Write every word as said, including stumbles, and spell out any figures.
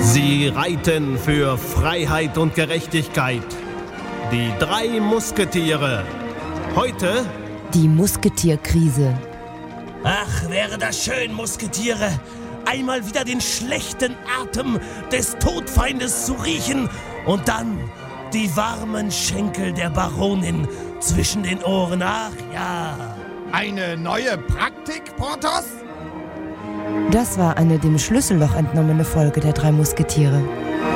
Sie reiten für Freiheit und Gerechtigkeit. Die drei Musketiere. Heute die Musketierkrise. Ach, wäre das schön, Musketiere, einmal wieder den schlechten Atem des Todfeindes zu riechen und dann die warmen Schenkel der Baronin zwischen den Ohren. Ach ja. Eine neue Praktik, Porthos? Das war eine dem Schlüsselloch entnommene Folge der drei Musketiere.